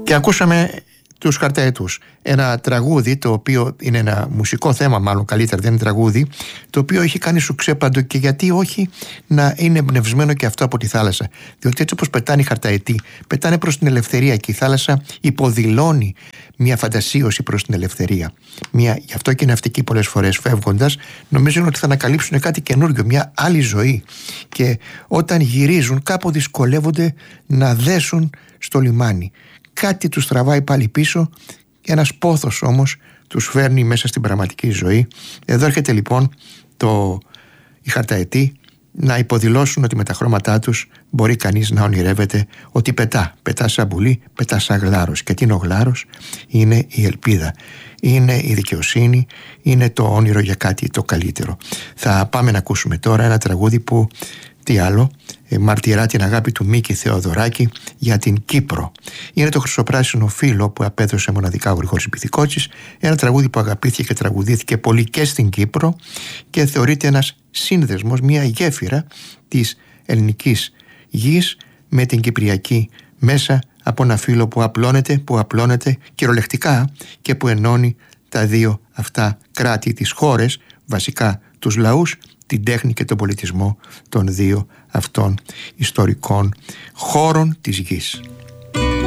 Και ακούσαμε τους Χαρταετούς. Ένα τραγούδι, το οποίο είναι ένα μουσικό θέμα, μάλλον καλύτερα, δεν είναι τραγούδι, το οποίο έχει κάνει σουξέπαντο, και γιατί όχι να είναι εμπνευσμένο και αυτό από τη θάλασσα. Διότι έτσι όπως πετάνε οι Χαρταετοί, πετάνε προς την ελευθερία, και η θάλασσα υποδηλώνει μια φαντασίωση προς την ελευθερία. Γι' αυτό και οι ναυτικοί πολλές φορές φεύγοντας νομίζουν ότι θα ανακαλύψουν κάτι καινούργιο, μια άλλη ζωή. Και όταν γυρίζουν, κάπου δυσκολεύονται να δέσουν στο λιμάνι. Κάτι τους τραβάει πάλι πίσω, και ένας πόθος όμως τους φέρνει μέσα στην πραγματική ζωή. Εδώ έρχεται λοιπόν οι Χαρταετοί να υποδηλώσουν ότι με τα χρώματά τους μπορεί κανείς να ονειρεύεται ότι πετά σαν πουλί, πετά σαν γλάρος. Και τι είναι ο γλάρος? Είναι η ελπίδα, είναι η δικαιοσύνη, είναι το όνειρο για κάτι το καλύτερο. Θα πάμε να ακούσουμε τώρα ένα τραγούδι που, τι άλλο, μαρτυρά την αγάπη του Μίκη Θεοδωράκη για την Κύπρο. Είναι το Χρυσοπράσινο φύλλο που απέδωσε μοναδικά ο Γρηγόρης Πυθικότσης, ένα τραγούδι που αγαπήθηκε και τραγουδήθηκε πολύ και στην Κύπρο, και θεωρείται ένας σύνδεσμος, μια γέφυρα της ελληνικής γης με την κυπριακή, μέσα από ένα φύλλο που απλώνεται κυριολεκτικά, και που ενώνει τα δύο αυτά κράτη, τις χώρες, βασικά τους λαούς, την τέχνη και τον πολιτισμό των δύο αυτών ιστορικών χώρων της γης.